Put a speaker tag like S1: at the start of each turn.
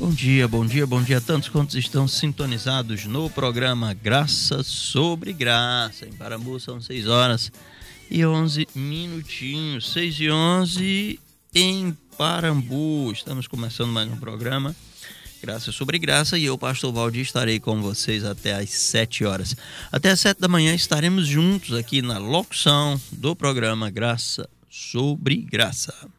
S1: bom dia a tantos quantos estão sintonizados no programa Graça sobre Graça. Em Parambu são 6h11 minutinhos, 6h11 em Parambu. Estamos começando mais um programa Graça sobre Graça e eu, Pastor Valdir, estarei com vocês até às 7h. Até às 7 da manhã estaremos juntos aqui na locução do programa Graça sobre Graça.